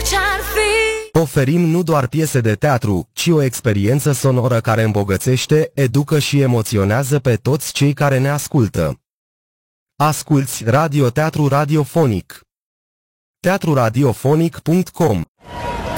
ce-ar fi. Oferim nu doar piese de teatru, ci o experiență sonoră care îmbogățește, educă și emoționează pe toți cei care ne ascultă. Asculți radioteatru radiofonic. teatruradiofonic.com